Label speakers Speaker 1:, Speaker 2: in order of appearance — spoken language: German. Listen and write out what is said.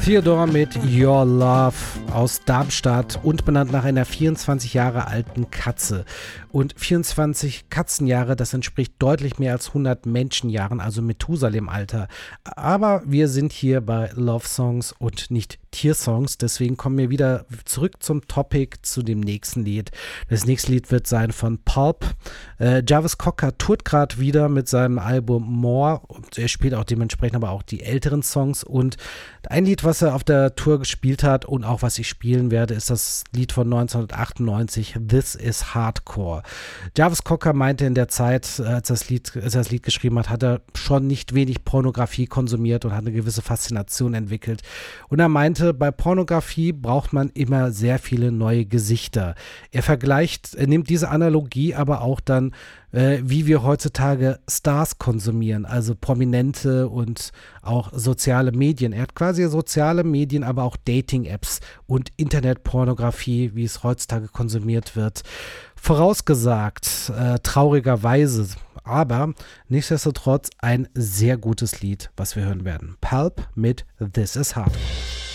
Speaker 1: Theodore mit Your Love aus Darmstadt und benannt nach einer 24 Jahre alten Katze. Und 24 Katzenjahre, das entspricht deutlich mehr als 100 Menschenjahren, also Methusalem-Alter. Aber wir sind hier bei Love Songs und nicht Tiersongs, deswegen kommen wir wieder zurück zum Topic, zu dem nächsten Lied. Das nächste Lied wird sein von Pulp. Jarvis Cocker tourt gerade wieder mit seinem Album More. Und er spielt auch dementsprechend aber auch die älteren Songs. Und ein Lied, was er auf der Tour gespielt hat und auch was ich spielen werde, ist das Lied von 1998, This is Hardcore. Jarvis Cocker meinte in der Zeit, als er das Lied geschrieben hat, hat er schon nicht wenig Pornografie konsumiert und hat eine gewisse Faszination entwickelt. Und er meinte, bei Pornografie braucht man immer sehr viele neue Gesichter. Er nimmt diese Analogie aber auch dann, wie wir heutzutage Stars konsumieren, also Prominente und auch soziale Medien. Er hat quasi soziale Medien, aber auch Dating-Apps und Internetpornografie, wie es heutzutage konsumiert wird, vorausgesagt, traurigerweise. Aber nichtsdestotrotz ein sehr gutes Lied, was wir hören werden. Pulp mit This is Hardcore.